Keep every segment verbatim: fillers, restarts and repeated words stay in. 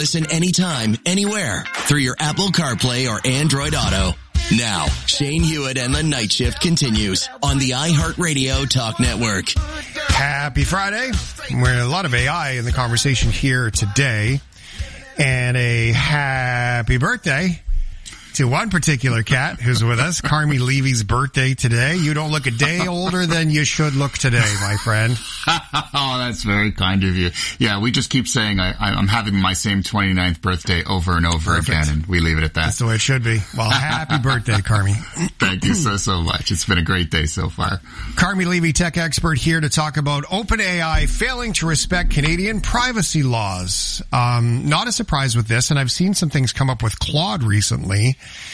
listen anytime, anywhere through your Apple CarPlay or Android Auto. Now, Shane Hewitt and the Night Shift continues on the iHeartRadio Talk Network. Happy Friday. We're a lot of A I in the conversation here today. And a happy birthday to one particular cat who's with us. Carmi Levy's birthday today. You don't look a day older than you should look today, my friend. Oh, that's very kind of you. Yeah, we just keep saying I, I'm having my same twenty-ninth birthday over and over Perfect. again, and we leave it at that. That's the way it should be. Well, happy birthday, Carmi. Thank you so, so much. It's been a great day so far. Carmi Levy, tech expert, here to talk about OpenAI failing to respect Canadian privacy laws. Um, not a surprise with this, and I've seen some things come up with Claude recently,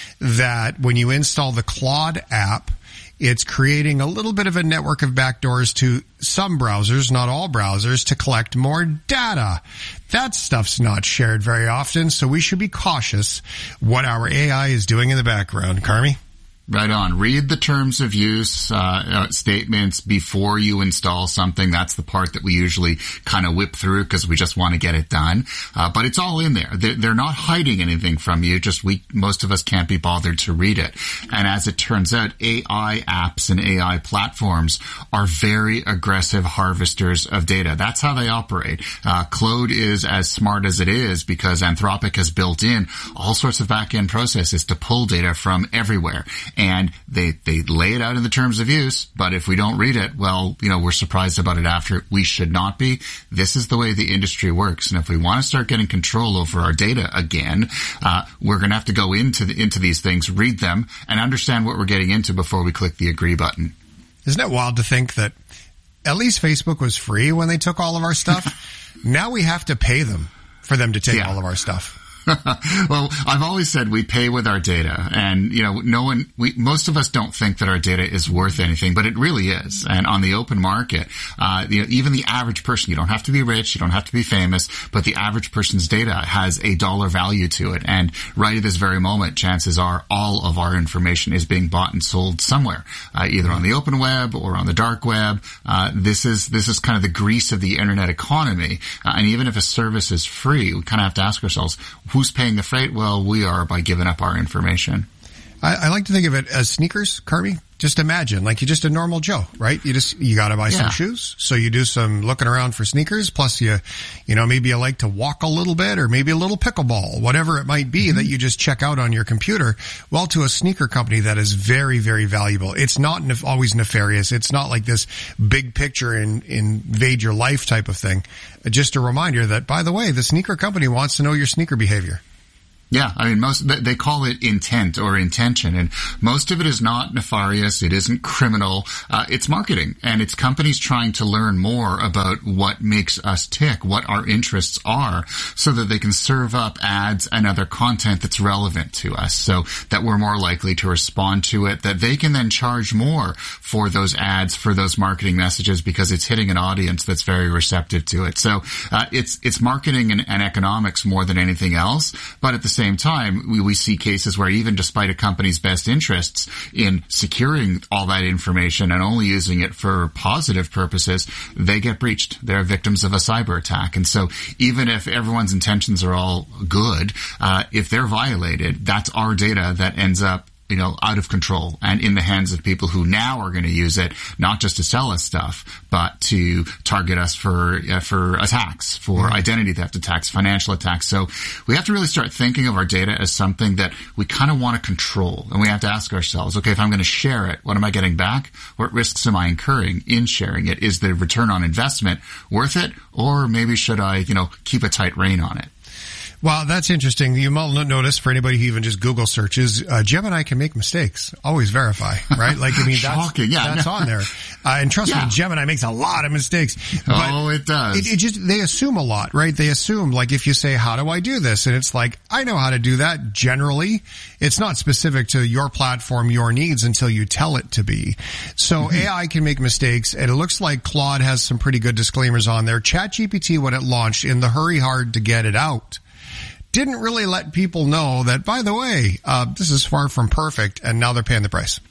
that when you install the Claude app, it's creating a little bit of a network of backdoors to some browsers, not all browsers, to collect more data. That stuff's not shared very often, so we should be cautious what our A I is doing in the background. Carmi? Right on. Read the terms of use uh, uh statements before you install something. That's the part that we usually kind of whip through because we just want to get it done. Uh, but it's all in there. They're, they're not hiding anything from you. Just we, most of us can't be bothered to read it. And as it turns out, A I apps and A I platforms are very aggressive harvesters of data. That's how they operate. Uh, Claude is as smart as it is because Anthropic has built in all sorts of back-end processes to pull data from everywhere. And they, they lay it out in the terms of use, but if we don't read it, well, you know, we're surprised about it after. We should not be. This is the way the industry works. And if we want to start getting control over our data again, uh, we're going to have to go into the, into these things, read them, and understand what we're getting into before we click the agree button. Isn't it wild to think that at least Facebook was free when they took all of our stuff? Now we have to pay them for them to take yeah. all of our stuff. Well, I've always said we pay with our data, and you know, no one, we, most of us don't think that our data is worth anything, but it really is. And on the open market, uh, you know, even the average person, you don't have to be rich, you don't have to be famous, but the average person's data has a dollar value to it. And right at this very moment, chances are all of our information is being bought and sold somewhere, uh, either on the open web or on the dark web. Uh, this is, this is kind of the grease of the internet economy. Uh, and even if a service is free, we kind of have to ask ourselves, who's paying the freight? Well, we are by giving up our information. I, I like to think of it as sneakers, Carmi. Just imagine, like you're just a normal Joe, right? You just, you got to buy yeah. some shoes. So you do some looking around for sneakers. Plus you, you know, maybe you like to walk a little bit or maybe a little pickleball, whatever it might be mm-hmm. that you just check out on your computer. Well, to a sneaker company, that is very, very valuable. It's not nef- always nefarious. It's not like this big picture and invade your life type of thing. Just a reminder that, by the way, the sneaker company wants to know your sneaker behavior. Yeah, I mean, most, they call it intent or intention, and most of it is not nefarious. It isn't criminal. Uh, it's marketing, and it's companies trying to learn more about what makes us tick, what our interests are, so that they can serve up ads and other content that's relevant to us, so that we're more likely to respond to it, that they can then charge more for those ads, for those marketing messages, because it's hitting an audience that's very receptive to it. So, uh, it's, it's marketing and, and economics more than anything else, but at the same time, we, we see cases where even despite a company's best interests in securing all that information and only using it for positive purposes, they get breached. They're victims of a cyber attack. And so even if everyone's intentions are all good, uh, if they're violated, that's our data that ends up, you know, out of control and in the hands of people who now are going to use it, not just to sell us stuff, but to target us for, uh, for attacks, for mm-hmm. identity theft attacks, financial attacks. So we have to really start thinking of our data as something that we kind of want to control. And we have to ask ourselves, okay, if I'm going to share it, what am I getting back? What risks am I incurring in sharing it? Is the return on investment worth it? Or maybe should I, you know, keep a tight rein on it? Well, that's interesting. You might notice for anybody who even just Google searches, uh, Gemini can make mistakes. Always verify, right? Like, I mean, that's, Shocking. Yeah, that's no. on there. Uh, and trust yeah. me, Gemini makes a lot of mistakes. But oh, it does. It, it just, they assume a lot, right? They assume, like, if you say, how do I do this? And it's like, I know how to do that generally. It's not specific to your platform, your needs until you tell it to be. So mm-hmm. A I can make mistakes, and it looks like Claude has some pretty good disclaimers on there. ChatGPT, when it launched, in the hurry hard to get it out, didn't really let people know that, by the way, uh, this is far from perfect, and now they're paying the price.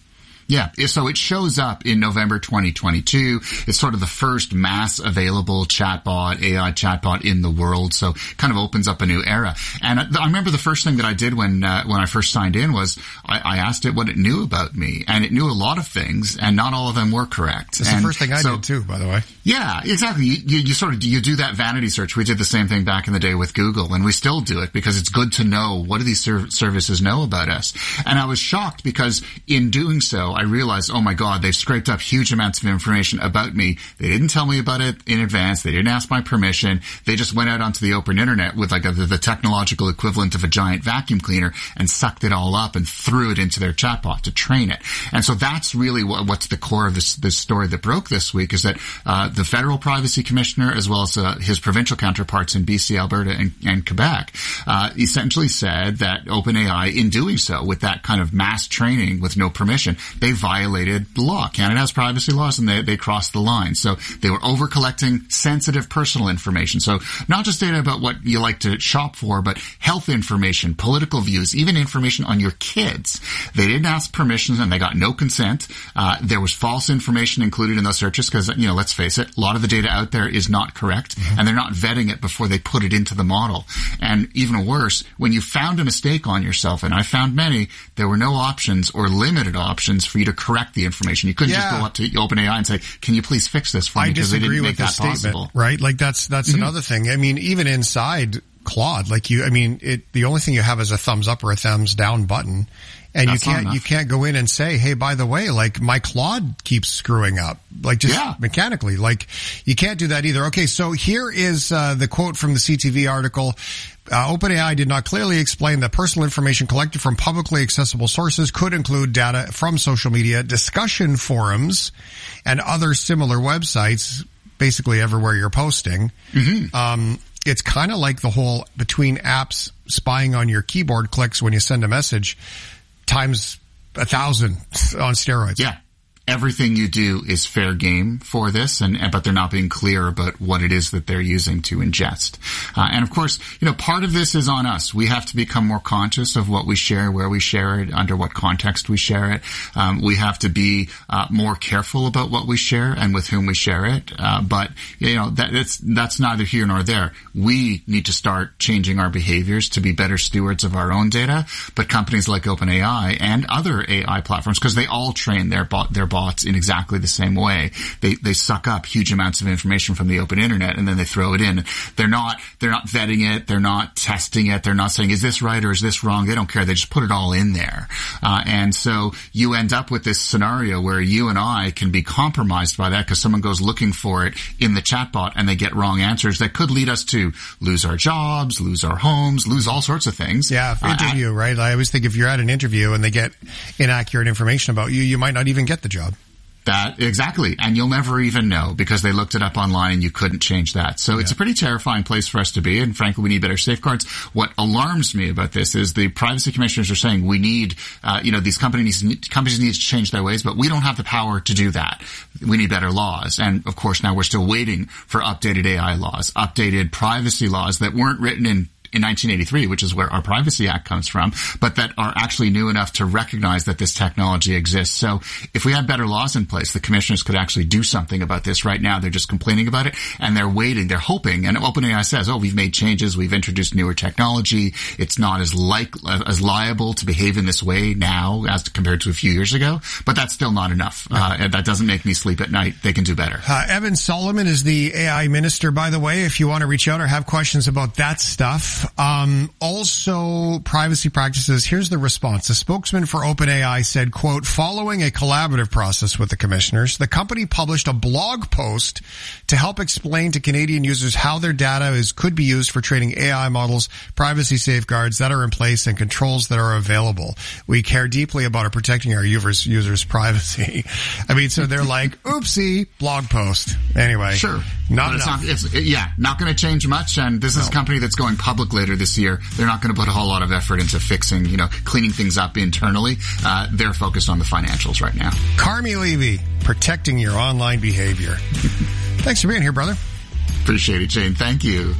Yeah, so it shows up in November twenty twenty-two. It's sort of the first mass available chatbot, A I chatbot in the world. So kind of opens up a new era. And I, I remember the first thing that I did when uh, when I first signed in was I, I asked it what it knew about me, and it knew a lot of things, and not all of them were correct. That's and the first thing I so, did too, by the way. Yeah, exactly. You, you, you sort of you do that vanity search. We did the same thing back in the day with Google, and we still do it because it's good to know what do these ser- services know about us. And I was shocked because in doing so, I realized, oh my God, they've scraped up huge amounts of information about me. They didn't tell me about it in advance. They didn't ask my permission. They just went out onto the open internet with like a, the, the technological equivalent of a giant vacuum cleaner and sucked it all up and threw it into their chatbot to train it. And so that's really what, what's the core of this, this story that broke this week, is that uh, the federal privacy commissioner, as well as uh, his provincial counterparts in B C, Alberta, and, and Quebec, uh, essentially said that OpenAI, in doing so, with that kind of mass training with no permission, they violated the law. Canada has privacy laws, and they, they crossed the line. So they were over collecting sensitive personal information. So not just data about what you like to shop for, but health information, political views, even information on your kids. They didn't ask permissions, and they got no consent. Uh, there was false information included in those searches because, you know, let's face it, a lot of the data out there is not correct, mm-hmm. and they're not vetting it before they put it into the model. And even worse, when you found a mistake on yourself, and I found many, there were no options or limited options for you to correct the information. You couldn't yeah. just go up to OpenAI and say, can you please fix this for me? Because they didn't make that possible. Right? Like that's, that's mm-hmm. another thing. I mean, even inside Claude, like you, I mean, it, the only thing you have is a thumbs up or a thumbs down button. And That's you can't, you can't go in and say, hey, by the way, like my Claude keeps screwing up, like just yeah. mechanically, like you can't do that either. Okay. So here is, uh, the quote from the C T V article. Uh, OpenAI did not clearly explain that personal information collected from publicly accessible sources could include data from social media, discussion forums, and other similar websites, basically everywhere you're posting. Mm-hmm. Um, it's kind of like the whole between apps spying on your keyboard clicks when you send a message times a thousand on steroids. Yeah. Everything you do is fair game for this, and but they're not being clear about what it is that they're using to ingest. Uh, and of course, you know, part of this is on us. We have to become more conscious of what we share, where we share it, under what context we share it. Um, we have to be uh, more careful about what we share and with whom we share it. Uh, but you know, that, that's that's neither here nor there. We need to start changing our behaviors to be better stewards of our own data. But companies like OpenAI and other A I platforms, because they all train their bot their bots in exactly the same way. They they suck up huge amounts of information from the open internet and then they throw it in. They're not they're not vetting it. They're not testing it. They're not saying, is this right or is this wrong? They don't care. They just put it all in there. Uh, and so you end up with this scenario where you and I can be compromised by that because someone goes looking for it in the chatbot and they get wrong answers that could lead us to lose our jobs, lose our homes, lose all sorts of things. Yeah, interview, uh, right? I always think if you're at an interview and they get inaccurate information about you, you might not even get the job. That, exactly. And you'll never even know because they looked it up online and you couldn't change that. So yeah. It's a pretty terrifying place for us to be. And frankly, we need better safeguards. What alarms me about this is the privacy commissioners are saying we need, uh, you know, these companies, companies need to change their ways, but we don't have the power to do that. We need better laws. And of course, now we're still waiting for updated A I laws, updated privacy laws that weren't written in in nineteen eighty-three, which is where our Privacy Act comes from, but that are actually new enough to recognize that this technology exists. So if we had better laws in place, the commissioners could actually do something about this. Right now, they're just complaining about it, and they're waiting, they're hoping, and OpenAI says, oh, we've made changes, we've introduced newer technology, it's not as like as liable to behave in this way now as compared to a few years ago, but that's still not enough. No. Uh, and that doesn't make me sleep at night. They can do better. Uh, Evan Solomon is the A I minister, by the way, if you want to reach out or have questions about that stuff. Um, also privacy practices. Here's the response. The spokesman for OpenAI said, quote, following a collaborative process with the commissioners, the company published a blog post to help explain to Canadian users how their data is, could be used for training A I models, privacy safeguards that are in place and controls that are available. We care deeply about protecting our users, users' privacy. I mean, so they're like, oopsie, blog post. Anyway. Sure. Not it's enough. Not, it's, yeah, not going to change much. And this is no. a company that's going public later this year. They're not going to put a whole lot of effort into fixing, you know, cleaning things up internally. Uh, they're focused on the financials right now. Carmi Levy, protecting your online behavior. Thanks for being here, brother. Appreciate it, Shane. Thank you.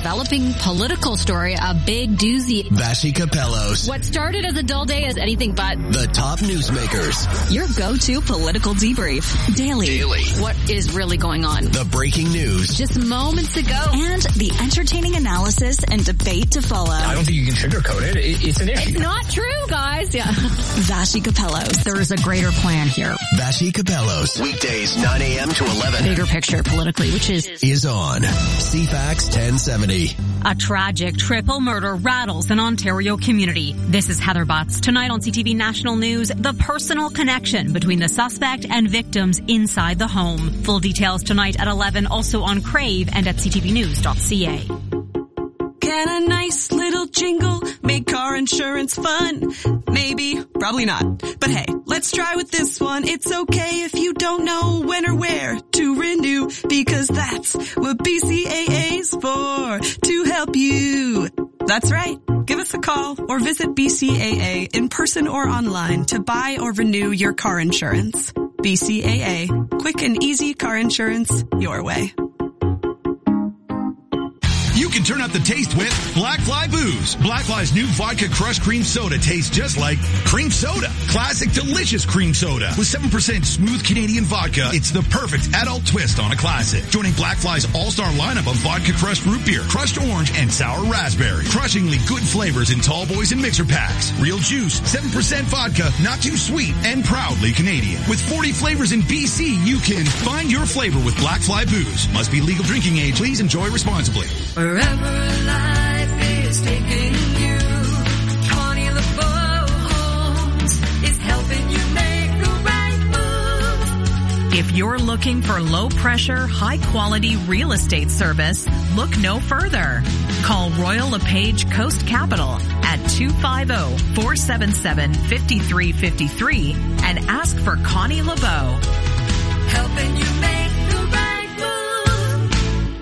developing political story, a big doozy. Vassy Capellos. What started as a dull day is anything but. The top newsmakers. Your go-to political debrief. Daily. Daily. What is really going on? The breaking news. Just moments ago. And the entertaining analysis and debate to follow. I don't think you can sugarcoat it. it it's an issue. It's not true, guys. Yeah. Vassy Capellos. There is a greater plan here. Vassy Capellos. Weekdays nine a.m. to eleven. Bigger picture politically, which is... Is on C FAX ten seventy. A tragic triple murder rattles an Ontario community. This is Heather Butts. Tonight on C T V National News, the personal connection between the suspect and victims inside the home. Full details tonight at eleven, also on Crave and at c t v news dot c a. Can a nice little jingle make car insurance fun? Maybe, probably not. But hey, let's try with this one. It's okay if you don't know when or where to renew, because that's what B C A A's for, to help you. That's right. Give us a call or visit B C A A in person or online to buy or renew your car insurance. B C A A. Quick and easy car insurance your way. You can turn up the taste with Black Fly Booze. Black Fly's new vodka crushed cream soda tastes just like cream soda. Classic, delicious cream soda. With seven percent smooth Canadian vodka, it's the perfect adult twist on a classic. Joining Black Fly's all-star lineup of vodka crushed root beer, crushed orange, and sour raspberry. Crushingly good flavors in tall boys and mixer packs. Real juice, seven percent vodka, not too sweet, and proudly Canadian. With forty flavors in B C, you can find your flavor with Black Fly Booze. Must be legal drinking age. Please enjoy responsibly. Wherever life is taking you, Connie LeBeau Homes is helping you make the right move. If you're looking for low pressure, high quality real estate service, look no further. Call Royal LePage Coast Capital at two five zero, four seven seven, five three five three and ask for Connie LeBeau. Helping you make the right move.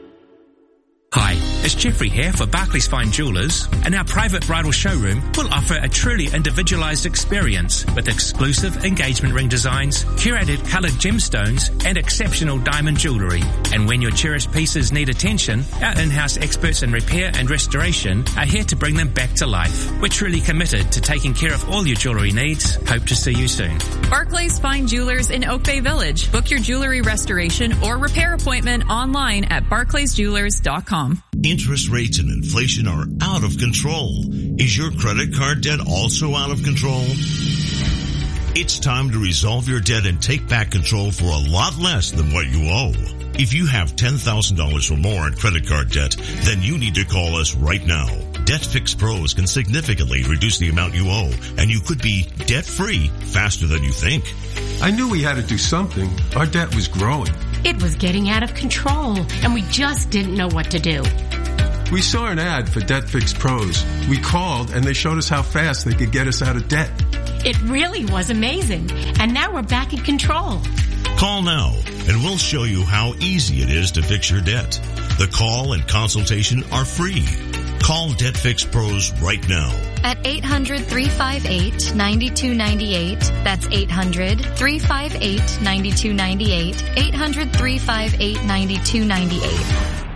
Hi, it's Jeffrey here for Barclays Fine Jewelers, and our private bridal showroom will offer a truly individualized experience with exclusive engagement ring designs, curated colored gemstones, and exceptional diamond jewelry. And when your cherished pieces need attention, our in-house experts in repair and restoration are here to bring them back to life. We're truly committed to taking care of all your jewelry needs. Hope to see you soon. Barclays Fine Jewelers in Oak Bay Village. Book your jewelry restoration or repair appointment online at barclays jewelers dot com. Interest rates and inflation are out of control. Is your credit card debt also out of control? It's time to resolve your debt and take back control for a lot less than what you owe. If you have ten thousand dollars or more in credit card debt, then you need to call us right now. Debt Fix Pros can significantly reduce the amount you owe, and you could be debt-free faster than you think. I knew we had to do something. Our debt was growing. It was getting out of control, and we just didn't know what to do. We saw an ad for Debt Fix Pros. We called, and they showed us how fast they could get us out of debt. It really was amazing, and now we're back in control. Call now, and we'll show you how easy it is to fix your debt. The call and consultation are free. Call Debt Fix Pros right now. At eight hundred, three five eight, nine two nine eight. That's eight hundred, three five eight, nine two nine eight. eight hundred, three five eight, nine two nine eight.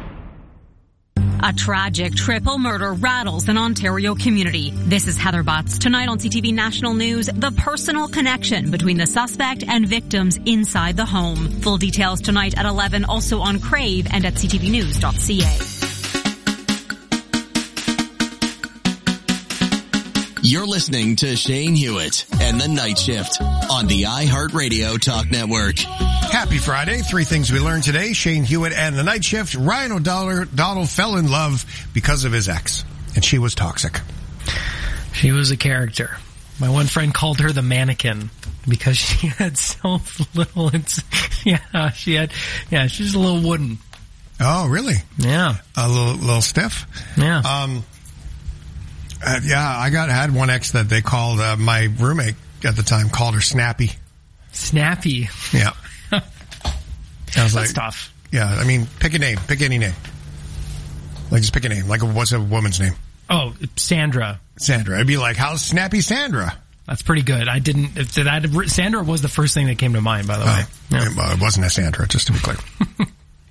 A tragic triple murder rattles an Ontario community. This is Heather Butts. Tonight on C T V National News, the personal connection between the suspect and victims inside the home. Full details tonight at eleven, also on Crave and at c t v news dot c a. You're listening to Shane Hewitt and the Night Shift on the iHeartRadio Talk Network. Happy Friday. Three things we learned today. Shane Hewitt and the Night Shift. Ryan O'Donnell fell in love because of his ex, and she was toxic. She was a character. My one friend called her the mannequin because she had so little. It's, yeah, she had, yeah, she's a little wooden. Oh, really? Yeah. A little, little stiff? Yeah. Um, Uh, yeah, I got had one ex that they called, uh, my roommate at the time called her Snappy. Snappy? Yeah. I was That's like, tough. Yeah, I mean, pick a name. Pick any name. Like, just pick a name. Like, what's a woman's name? Oh, Sandra. Sandra. It'd be like, how's Snappy Sandra? That's pretty good. I didn't, if that, Sandra was the first thing that came to mind, by the way. Oh, yeah. It wasn't a Sandra, just to be clear.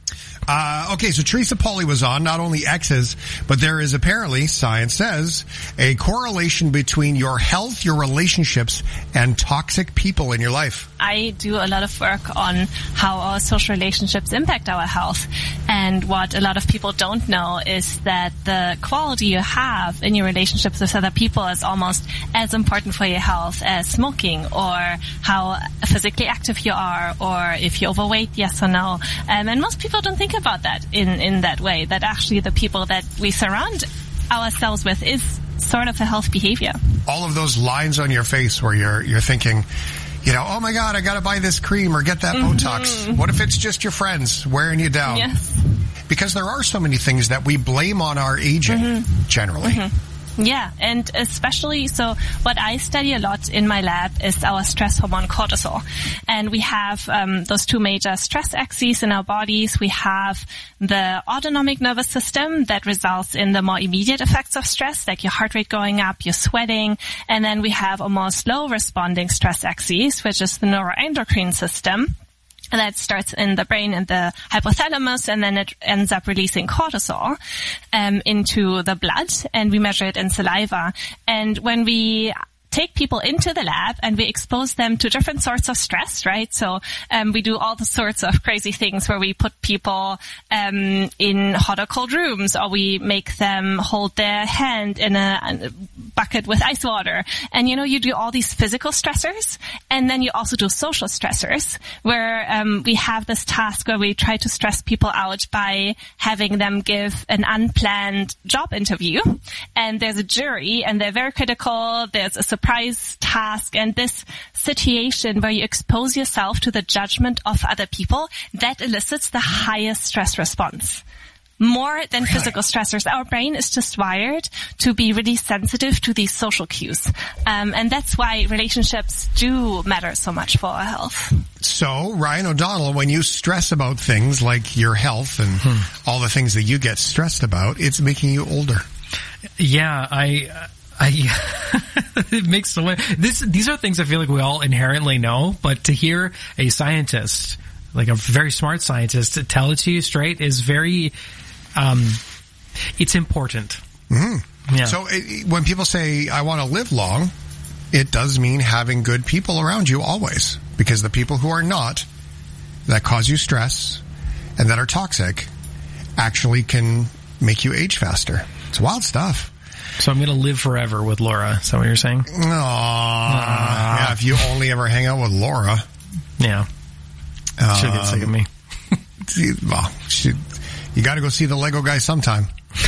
Uh, okay, so Teresa Pauly was on, not only exes, but there is apparently, science says, a correlation between your health, your relationships, and toxic people in your life. I do a lot of work on how our social relationships impact our health. And what a lot of people don't know is that the quality you have in your relationships with other people is almost as important for your health as smoking, or how physically active you are, or if you're overweight, yes or no. Um, and most people don't think about that in, in that way, that actually the people that we surround ourselves with is sort of a health behavior. All of those lines on your face where you're you're thinking, you know, oh my God, I got to buy this cream or get that mm-hmm. Botox. What if it's just your friends wearing you down? Yes. Because there are so many things that we blame on our aging, mm-hmm. generally. Mm-hmm. Yeah, and especially, so what I study a lot in my lab is our stress hormone cortisol. And we have um, those two major stress axes in our bodies. We have the autonomic nervous system that results in the more immediate effects of stress, like your heart rate going up, you're sweating. And then we have a more slow responding stress axis, which is the neuroendocrine system. And that starts in the brain and the hypothalamus, and then it ends up releasing cortisol um, into the blood, and we measure it in saliva. And when we take people into the lab and we expose them to different sorts of stress, right? So um, we do all the sorts of crazy things where we put people um, in hot or cold rooms, or we make them hold their hand in a, a bucket with ice water. And, you know, you do all these physical stressors, and then you also do social stressors, where um, we have this task where we try to stress people out by having them give an unplanned job interview. And there's a jury, and they're very critical. There's a surprise task, and this situation where you expose yourself to the judgment of other people, that elicits the highest stress response. More than really? Physical stressors. Our brain is just wired to be really sensitive to these social cues. Um, and that's why relationships do matter so much for our health. So, Ryan O'Donnell, when you stress about things like your health and hmm. all the things that you get stressed about, it's making you older. Yeah, I... Uh, I, it makes so much, this, these are things I feel like we all inherently know, but to hear a scientist, like a very smart scientist, to tell it to you straight is very, um, it's important. Mm-hmm. Yeah. So it, when people say, I want to live long, it does mean having good people around you always, because the people who are not, that cause you stress and that are toxic, actually can make you age faster. It's wild stuff. So I'm going to live forever with Laura. Is that what you're saying? Aww. Aww. Yeah, if you only ever hang out with Laura. Yeah. Um, She'll get sick of me. Well, she, you got to go see the Lego guy sometime.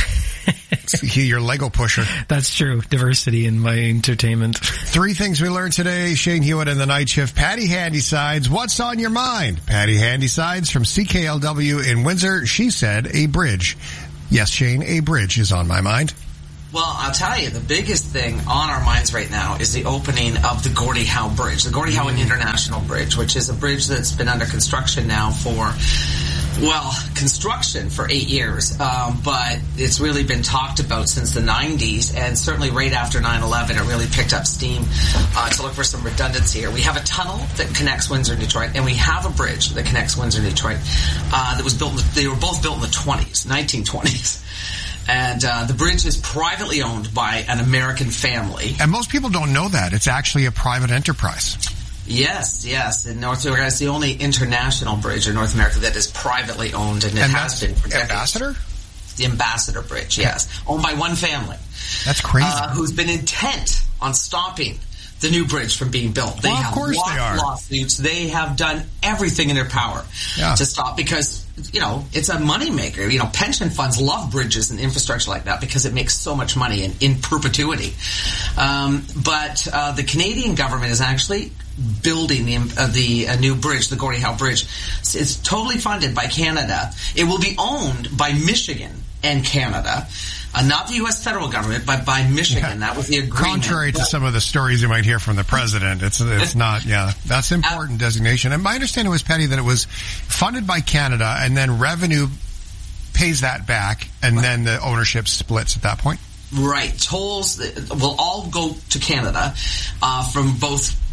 See your Lego pusher. That's true. Diversity in my entertainment. Three things we learned today. Shane Hewitt and the Night Shift. Patty Handysides. What's on your mind? Patty Handysides from C K L W in Windsor. She said a bridge. Yes, Shane, a bridge is on my mind. Well, I'll tell you, the biggest thing on our minds right now is the opening of the Gordie Howe Bridge, the Gordie Howe mm. International Bridge, which is a bridge that's been under construction now for, well, construction for eight years. Um, but it's really been talked about since the nineties, and certainly right after nine eleven, it really picked up steam uh, to look for some redundancy here. We have a tunnel that connects Windsor and Detroit, and we have a bridge that connects Windsor and Detroit uh, that was built, they were both built in the twenties, nineteen twenties. And uh, the bridge is privately owned by an American family. And most people don't know that. It's actually a private enterprise. Yes, yes. In North America, it's the only international bridge in North America that is privately owned, and it and has been for decades. Ambassador? The Ambassador Bridge, yes. Owned by one family. That's crazy. Uh, who's been intent on stopping the new bridge from being built. They well, of have course lost they are. lawsuits. They have done everything in their power yeah. to stop, because, you know, it's a moneymaker. You know, pension funds love bridges and infrastructure like that because it makes so much money in, in perpetuity. Um, but uh, the Canadian government is actually building the uh, the uh, new bridge, the Gordie Howe Bridge. It's, it's totally funded by Canada. It will be owned by Michigan and Canada. Uh, not the U S federal government, but by Michigan. Yeah. That was the agreement. Contrary to some of the stories you might hear from the president, it's it's not. Yeah, that's an important uh, designation. And my understanding was, Patty, that it was funded by Canada, and then revenue pays that back, and right. then the ownership splits at that point. Right. Tolls will all go to Canada uh, from both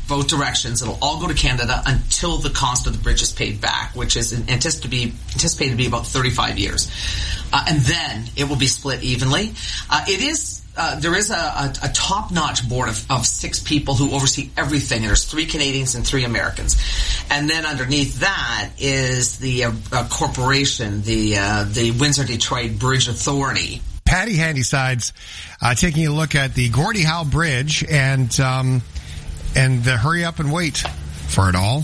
both directions. It'll all go to Canada until the cost of the bridge is paid back, which is anticipated to be, anticipated to be about thirty-five years. Uh, and then it will be split evenly. Uh, it is Uh, there is a, a, a top-notch board of, of six people who oversee everything. There's three Canadians and three Americans. And then underneath that is the uh, uh, corporation, the uh, the Windsor-Detroit Bridge Authority. Patty Handysides uh, taking a look at the Gordie Howe Bridge and um, and the hurry up and wait for it all.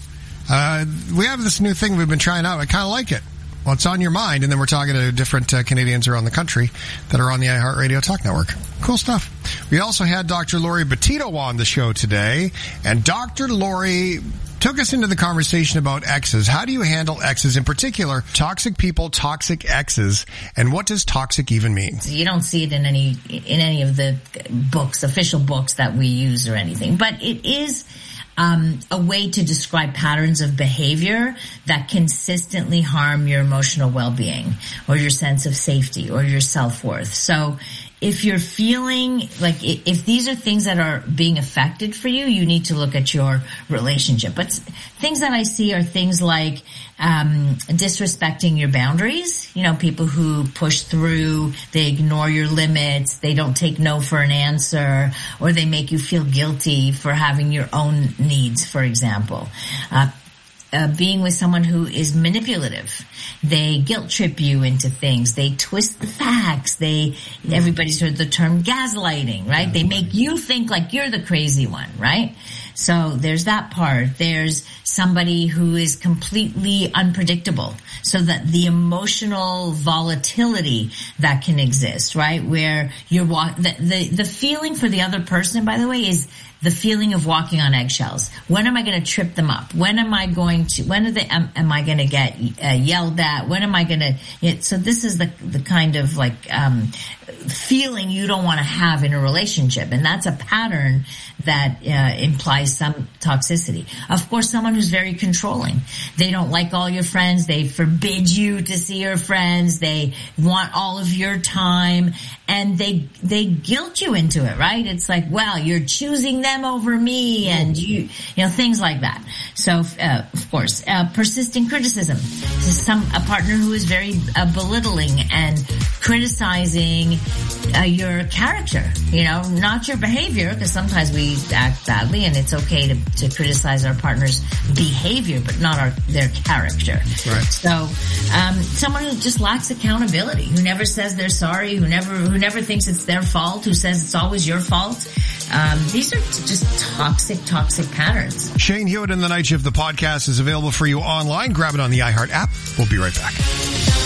Uh, we have this new thing we've been trying out. I kind of like it. Well, it's on your mind, and then we're talking to different uh, Canadians around the country that are on the iHeartRadio Talk Network. Cool stuff. We also had Doctor Lori Betito on the show today, and Doctor Lori took us into the conversation about exes. How do you handle exes, in particular, toxic people, toxic exes, and what does toxic even mean? You don't see it in any in any of the books, official books that we use or anything, but it is Um, a way to describe patterns of behavior that consistently harm your emotional well-being or your sense of safety or your self-worth. So if you're feeling like if these are things that are being affected for you, you need to look at your relationship. But things that I see are things like um disrespecting your boundaries. You know, people who push through, they ignore your limits, they don't take no for an answer, or they make you feel guilty for having your own needs, for example. Uh, Uh, being with someone who is manipulative. They guilt trip you into things. They twist the facts. They, everybody's heard the term gaslighting, right? They make you think like you're the crazy one, right? So there's that part. There's somebody who is completely unpredictable. So that the emotional volatility that can exist, right? Where you're wa- the, the, the feeling for the other person, by the way, is the feeling of walking on eggshells. When am I going to trip them up? When am I going to, when are they, am, am I going to get uh, yelled at? When am I going to, you know, so this is the, the kind of like, um, feeling you don't want to have in a relationship. And that's a pattern that, uh, implies some toxicity. Of course, someone who's very controlling. They don't like all your friends. They forbid you to see your friends. They want all of your time. And they, they guilt you into it, right? It's like, well, you're choosing them over me, and you, you know, things like that. So, uh, of course, uh, persistent criticism. This is some, a partner who is very uh, belittling and criticizing uh, your character, you know, not your behavior, because sometimes we act badly, and it's okay to, to criticize our partner's behavior, but not our, their character. Right. So, um, someone who just lacks accountability, who never says they're sorry, who never, who never thinks it's their fault, who says it's always your fault. Um, these are just toxic, toxic patterns. Shane Hewitt and the Night Shift, the podcast, is available for you online. Grab it on the iHeart app. We'll be right back.